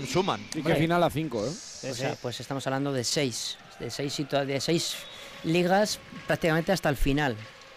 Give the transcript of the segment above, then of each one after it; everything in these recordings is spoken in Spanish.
suman. Y que final a 5, ¿eh? O sea, pues estamos hablando de 6 ligas prácticamente hasta el final.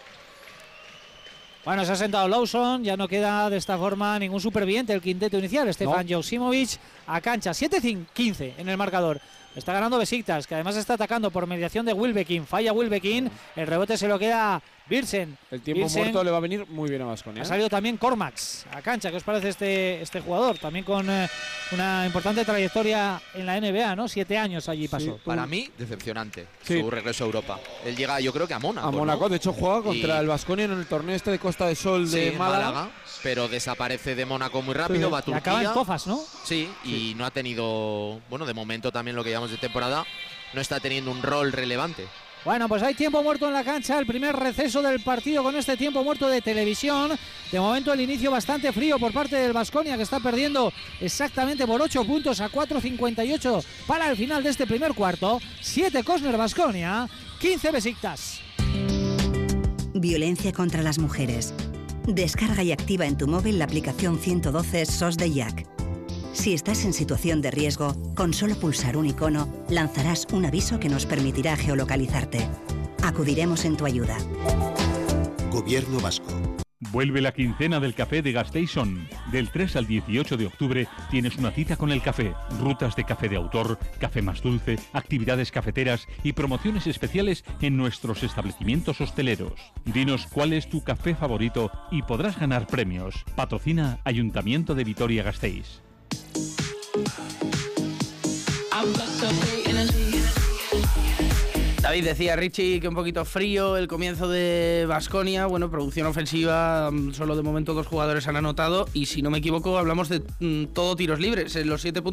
Bueno, se ha sentado Lawson, ya no queda de esta forma ningún superviviente el quinteto inicial. Stefan Joksimovic a cancha, 7-15 en el marcador. Está ganando Besiktas, que además está atacando por mediación de Wilbekin. Falla Wilbekin, el rebote se lo queda Birsen. El tiempo muerto le va a venir muy bien a Baskonia. Ha salido también Cormax a cancha. ¿Qué os parece este jugador? También con una importante trayectoria en la NBA, ¿no? 7 años allí pasó. Para mí, decepcionante su regreso a Europa. Él llega, yo creo que a Mónaco. A Mónaco, ¿no? De hecho juega contra el Baskonia en el torneo de Costa de Sol de Málaga. Pero desaparece de Mónaco muy rápido, va a Turquía. Y acaba en Tofas, ¿no? Sí, y no ha tenido, bueno, de momento también lo que llamamos de temporada, no está teniendo un rol relevante. Bueno, pues hay tiempo muerto en la cancha, el primer receso del partido con este tiempo muerto de televisión. De momento el inicio bastante frío por parte del Baskonia, que está perdiendo exactamente por 8 puntos a 4.58 para el final de este primer cuarto. 7 Kosner Baskonia, 15 Besiktas. Violencia contra las mujeres. Descarga y activa en tu móvil la aplicación 112 SOS de Jack. Si estás en situación de riesgo, con solo pulsar un icono, lanzarás un aviso que nos permitirá geolocalizarte. Acudiremos en tu ayuda. Gobierno Vasco. Vuelve la quincena del café de Gasteiz-On. Del 3 al 18 de octubre tienes una cita con el café, rutas de café de autor, café más dulce, actividades cafeteras y promociones especiales en nuestros establecimientos hosteleros. Dinos cuál es tu café favorito y podrás ganar premios. Patrocina Ayuntamiento de Vitoria-Gasteiz. David, decía Richie que un poquito frío el comienzo de Baskonia. Bueno, producción ofensiva, solo de momento 2 jugadores han anotado y si no me equivoco hablamos de todo tiros libres. En los 7